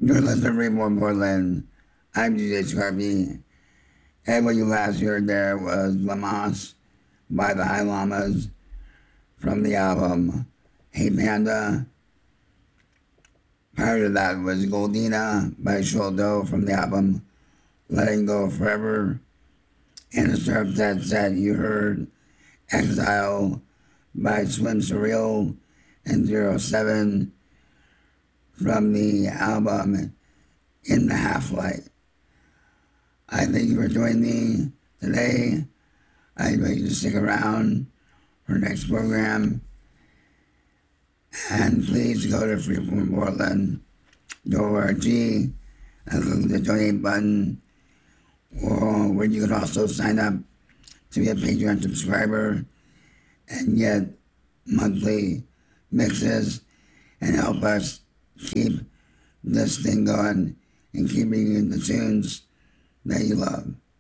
You're listening to Reborn Portland. I'm DJ Scarpy. And what you last heard there was Lamas by the High Llamas from the album Hey Panda. Prior to that was Goldina by Sholdo from the album Letting Go Forever. And to start that set, you heard Exile by Swim Surreal and 07 from the album In the Half-Light. I thank you for joining me today. I invite you to stick around for next program. And please go to freeformportland.org and look at the donate button, or where you can also sign up to be a Patreon subscriber and get monthly mixes and help us keep this thing going and keep bringing you the tunes that you love.